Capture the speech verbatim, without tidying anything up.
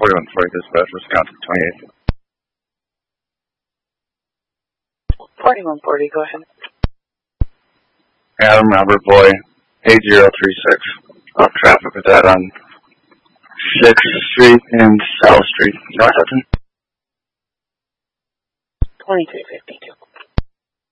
forty-one forty dispatch, Wisconsin twenty-eight. forty-one forty, go ahead. Adam Robert Boy, eight zero three six. Off traffic with that on sixth Street and South Street, North Hudson. twenty-three fifty-two.